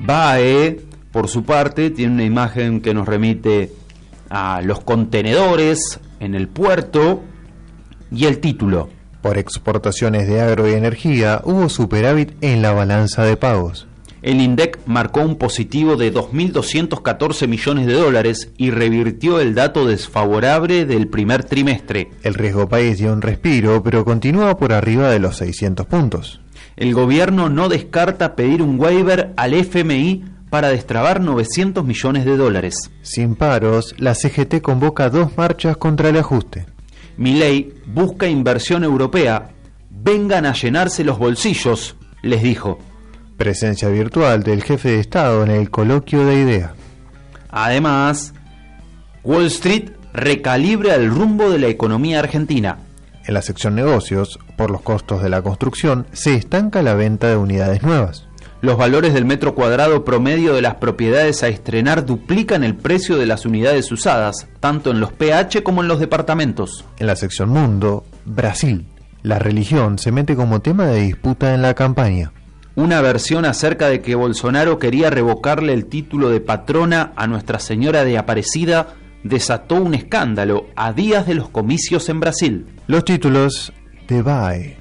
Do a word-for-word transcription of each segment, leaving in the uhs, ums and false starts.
B A E, por su parte, tiene una imagen que nos remite a los contenedores en el puerto y el título: por exportaciones de agro y energía hubo superávit en la balanza de pagos. El INDEC marcó un positivo de dos mil doscientos catorce millones de dólares y revirtió el dato desfavorable del primer trimestre. El riesgo país dio un respiro, pero continúa por arriba de los seiscientos puntos. El gobierno no descarta pedir un waiver al F M I para destrabar novecientos millones de dólares. Sin paros, la C G T convoca dos marchas contra el ajuste. Milei busca inversión europea. Vengan a llenarse los bolsillos, les dijo. Presencia virtual del jefe de Estado en el coloquio de IDEA. Además, Wall Street recalibra el rumbo de la economía argentina. En la sección negocios, por los costos de la construcción, se estanca la venta de unidades nuevas. Los valores del metro cuadrado promedio de las propiedades a estrenar duplican el precio de las unidades usadas, tanto en los P H como en los departamentos. En la sección mundo, Brasil. La religión se mete como tema de disputa en la campaña. Una versión acerca de que Bolsonaro quería revocarle el título de patrona a Nuestra Señora de Aparecida desató un escándalo a días de los comicios en Brasil. Los títulos de B A E.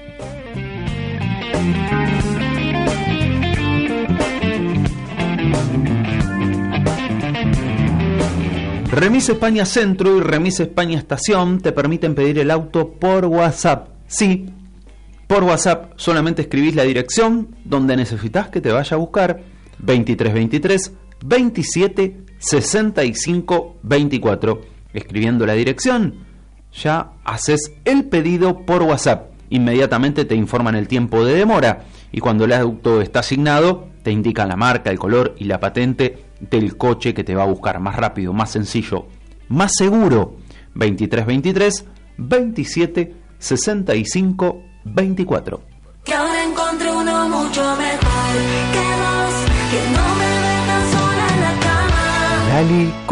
Remis España Centro y Remis España Estación te permiten pedir el auto por WhatsApp. Sí, por WhatsApp solamente escribís la dirección donde necesitas que te vaya a buscar: veintitrés veintitrés veintisiete sesenta y cinco veinticuatro. Escribiendo la dirección, ya haces el pedido por WhatsApp. Inmediatamente te informan el tiempo de demora y cuando el auto está asignado, te indican la marca, el color y la patente del coche que te va a buscar. Más rápido, más sencillo, más seguro. veintitrés veintitrés veintisiete sesenta y cinco veinticuatro. Que ahora encontré uno mucho mejor que vos, que no me ve tan sola en la cama. Lali